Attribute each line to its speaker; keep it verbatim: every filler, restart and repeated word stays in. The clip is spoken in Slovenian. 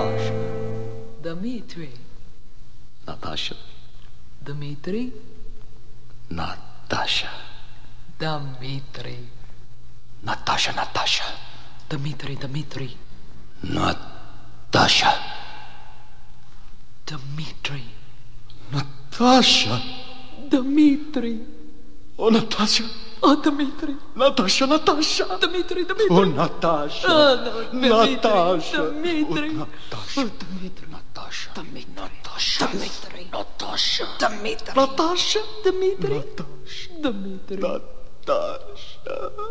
Speaker 1: Natasha.
Speaker 2: Dmitri.
Speaker 1: Natasha.
Speaker 2: Dmitri.
Speaker 1: Natasha.
Speaker 2: Dmitri.
Speaker 1: Natasha, Natasha.
Speaker 2: Dmitri, Dmitri.
Speaker 1: Natasha.
Speaker 2: Dmitri.
Speaker 1: Natasha.
Speaker 2: Dmitri.
Speaker 1: Oh, Natasha.
Speaker 2: Oh, Dmitri.
Speaker 1: Natasha, Natasha.
Speaker 2: Dmitri, Dmitri.
Speaker 1: Oh, Natasha.
Speaker 2: Oh, no, Dmitri.
Speaker 1: Natasha.
Speaker 2: Dmitri.
Speaker 1: Oh, Natasha.
Speaker 2: Oh, Dmitri.
Speaker 1: Natasha.
Speaker 2: Dmitri.
Speaker 1: Natasha.
Speaker 2: Dmitri.
Speaker 1: Natasha.
Speaker 2: Dmitri.
Speaker 1: Natasha.
Speaker 2: Dmitri.
Speaker 1: Natasha.
Speaker 2: Dmitri.
Speaker 1: Natasha.